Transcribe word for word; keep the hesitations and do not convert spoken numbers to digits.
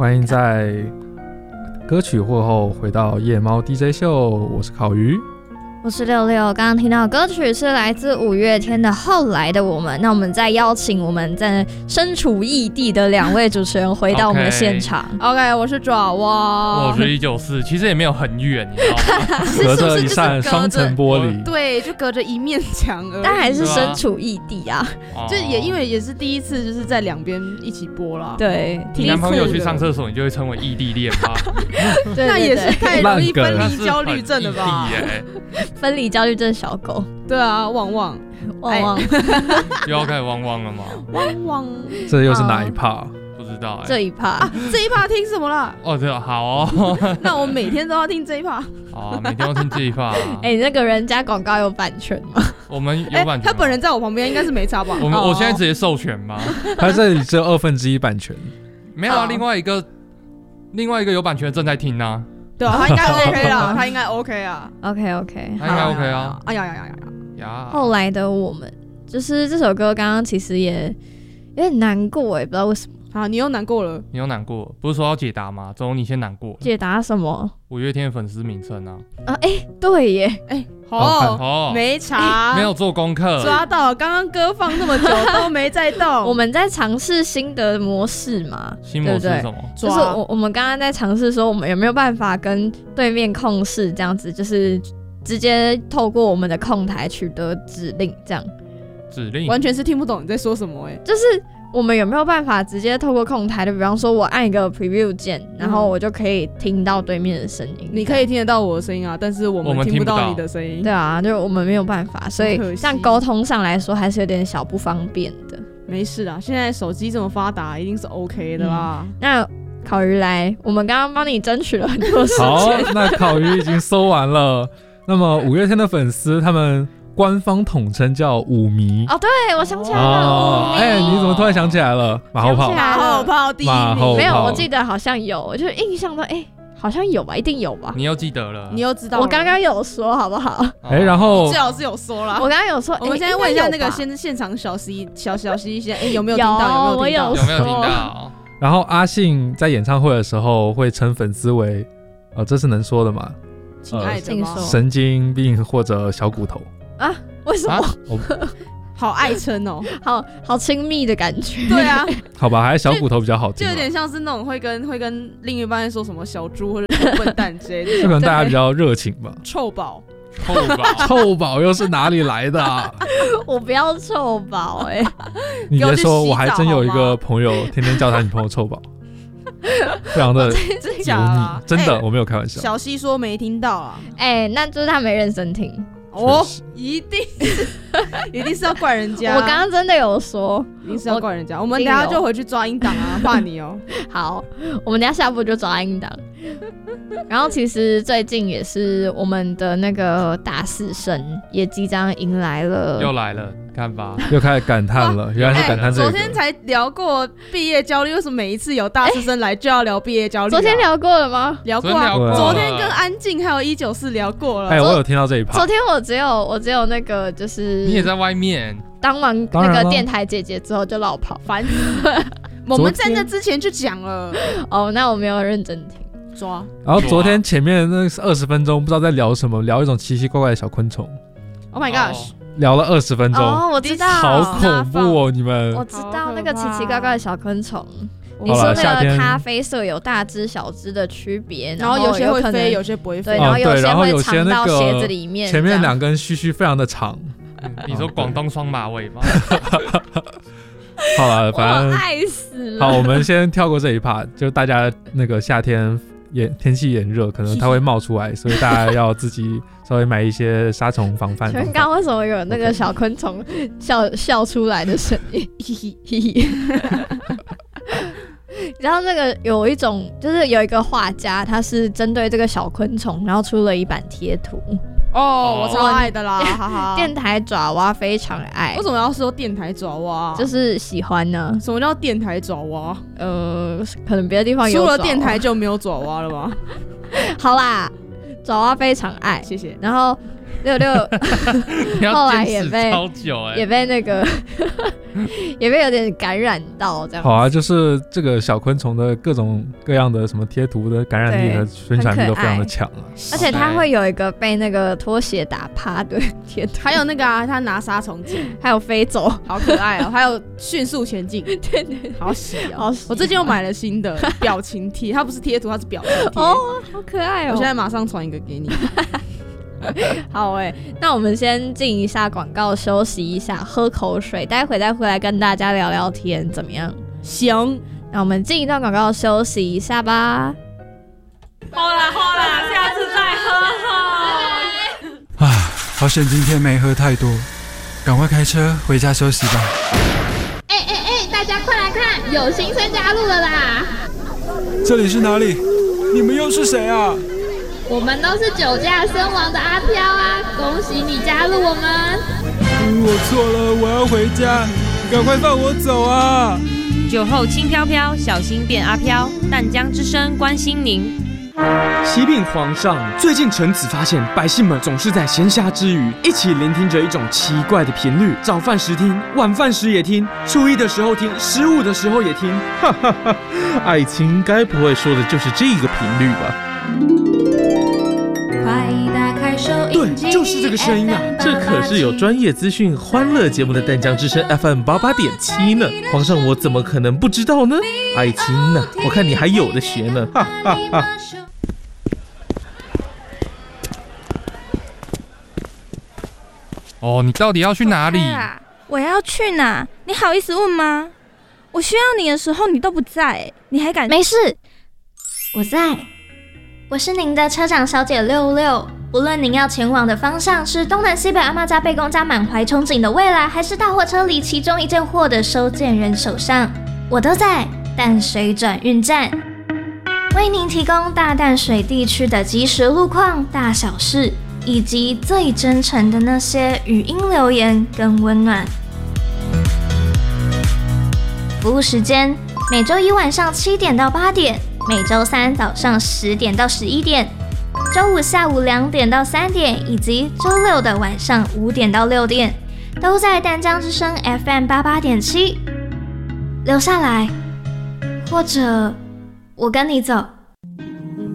欢迎在歌曲过后回到夜猫 D J 秀，我是烤鱼。 我是六六，刚刚听到的歌曲是来自五月天的《后来的我们》。那我们再邀请我们在身处异地的两位主持人回到我们的现场。 OK，, okay 我是爪哇， 我是一九四，其实也没有很远，你知道吗？ 隔着一扇双层玻璃， 对，就隔着一面墙而已。 但还是身处异地啊， 啊就也因为也是第一次，就是在两边一起播啦。 对， 你男朋友去上厕所，你就会称为异地恋吧？ 对， 那也是太容易分离焦虑症了吧？ 分离焦虑症小狗， 对啊，旺旺旺旺， 又要开始汪汪了吗？ 汪汪， 这又是哪一趴？ 不知道哎、欸， 这一趴、 啊，这一趴听什么啦？ 哦，对，好哦。 那我每天都要听这一趴。 好啊，每天都听这一趴、啊。 哎、欸，那个人家广告有版权吗？ 我们有版权、 欸。他本人在我旁边，应该是没差吧？ 我们、哦、我现在直接授权吗？ 他这里只有二分之一版权。 没有啊，另外一个另外一个有版权的正在听啊。 对啊，他应该 OK 啦，他应该 OK 啊。 OK OK， 他应该 OK 啊。 哎呀呀呀呀呀！ 后来的我们，就是这首歌，刚刚其实也有点难过哎，不知道为什么。 啊，你又难过了？ 你又难过？不是说要解答吗？走，你先难过。 解答什么？ 五月天的粉丝名称啊。 啊，哎、欸，对耶， 哎、欸，哦， 哦没查、欸， 没有做功课， 抓到。刚刚歌放那么久都没在动。 我们在尝试新的模式嘛？ 新模式是什么？ 对对就是我我们刚刚在尝试说，我们有没有办法跟对面控室这样子，就是直接透过我们的控台取得指令，这样。 指令完全是听不懂你在说什么哎、欸， 就是。我们有没有办法直接透过控台的，比方说我按一个 preview 键，然后我就可以听到对面的声音、嗯。 你可以听得到我的声音啊，但是我们听不到你的声音。 对啊，就我们没有办法，所以这样沟通上来说还是有点小不方便的。 没事啦，现在手机这么发达，一定是 OK 的啦。 嗯、那烤鱼来，我们刚刚帮你争取了很多时间。 好，那烤鱼已经搜完了。那么五月天的粉丝他们。官方统称叫五迷哦，对，我想起来了， 哦，哎、欸，你怎么突然想起来了？马后炮， 马后炮第一名， 没有，我记得好像有，我就印象到，哎、欸，好像有吧，一定有吧？ 你又记得了， 你又知道了， 我刚刚有说好不好？ 哎、欸，然后最好是有说啦， 我刚刚有说， 我们现在问一下那个现现场小 C 小小 C 先，哎、欸，有没有听到？ 有没有听到？ 有没有听到？ 然后阿信在演唱会的时候会称粉丝为，呃，这是能说的吗？ 亲爱的吗？ 呃、神经病或者小骨头啊？为什么？啊、 好爱称哦， 好好亲密的感觉。 对啊， 好吧，还是小骨头比较好听， 就有点像是那种会跟会跟另一半说什么小猪或者小笨蛋之类的， 就可能大家比较热情吧。 臭宝， 臭宝， 臭宝又是哪里来的、啊？ 我不要臭宝哎、欸！ 你别说，我还真有一个朋友，天天叫他女朋友臭宝。非常的油腻，真的、欸，我没有开玩笑。 小西说没听到啊， 哎、欸，那就是他没认真听哦，一定是，一定是要怪人家。 我刚刚真的有说， 一定是要怪人家。我们等一下就回去抓音档啊，怕你哦。 好，我们等一下下播就抓音档。然后其实最近也是我们的那个大四生也即将迎来了， 又来了。看吧， 又开始感叹了，原来是感叹这个、 欸。昨天才聊过毕业焦虑，为什么每一次有大四生来就要聊毕业焦虑、啊？ 昨天聊过了吗？ 聊过啊，昨天跟安静还有一九四聊过了。 哎、欸，我有听到这一趴。 昨天我只有我只有那个就是你也在外面当完那个电台姐姐之后就落跑， 烦死了。我们在那之前就讲了。 哦，那我没有认真听。 抓。 然后昨天前面那二十分钟不知道在聊什么，聊一种奇奇怪怪的小昆虫。 Oh my gosh！、Oh. 聊了二十分钟哦，我知道， 好恐怖哦！你们， 我知道那个奇奇怪怪的小昆虫。你说那个咖啡色有大只小只的区别， 然后有些会飞，有些不会飞， 对，然后有些会藏到那鞋子里面。 前面两根须须非常的长。 嗯、你说广东双马尾吗？ 好了，反正爱死了。 好，我们先跳过这一趴，就大家那个夏天。炎天气炎热，可能它会冒出来，所以大家要自己稍微买一些杀虫防范。 刚刚为什么有那个小昆虫笑笑出来的声音？嘿嘿嘿嘿。然后那个有一种，就是有一个画家，他是针对这个小昆虫，然后出了一版贴图。 哦，我超爱的啦！哈哈。 电台爪哇非常爱。 为什么要说电台爪哇？ 就是喜欢呢。 什么叫电台爪哇？ 呃，可能别的地方有。 除了电台就没有爪哇了吗？ 好啦，爪哇非常爱， 谢谢。 然后六六你要后来坚持也被超久哎、 也被那个也被有点感染到这样。 好啊，就是这个小昆虫的各种各样的什么贴图的感染力和宣传力都非常的强啊。 而且他会有一个被那个拖鞋打趴的贴图， 还有那个啊，他拿杀虫剂， 还有飞走， 好可爱哦、还有迅速前进， 对对对， 好喜哦、 好喜欢我最近又买了新的表情贴，它不是贴图，它是表情贴。 哦，好可爱哦！ 我现在马上传一个给你。 好哎、欸，那我们先进一下广告，休息一下，喝口水，待会再回来跟大家聊聊天，怎么样？ 行， 那我们进一段广告，休息一下吧。 好啦好啦，下次再喝哈。 啊，好险今天没喝太多，赶快开车回家休息吧。 哎哎哎，大家快来看，有新生加入了啦！ 这里是哪里？你们又是谁啊？ 我们都是酒驾身亡的阿飘啊！恭喜你加入我们！ 我错了，我要回家，赶快放我走啊！ 酒后轻飘飘，小心变阿飘。淡江之声关心您。 启禀皇上，最近臣子发现百姓们总是在闲暇之余一起聆听着一种奇怪的频率，早饭时听，晚饭时也听，初一的时候听，十五的时候也听。 哈哈哈，爱情该不会说的就是这个频率吧？ 快打开收音机， 对，就是这个声音啊！ 这可是有专业资讯、欢乐节目的淡江之声 F M 八八点七呢。皇上，我怎么可能不知道呢？爱情呢，我看你还有的学呢！哈哈哈。 哦，你到底要去哪里？ 我要去哪？你好意思问吗？我需要你的时候你都不在，你还敢？ 没事，我在。我是您的车长小姐六六，无论您要前往的方向是东南西北阿嬷家、贝公家满怀憧憬的未来，还是大货车里其中一件货的收件人手上，我都在淡水转运站，为您提供大淡水地区的即时路况、大小事，以及最真诚的那些语音留言跟温暖。服务时间：每周一晚上七点到八点。每周三早上十点到十一点，周五下午两点到三点，以及周六的晚上五点到六点，都在淡江之声 F M 八八点七。留下来，或者我跟你走。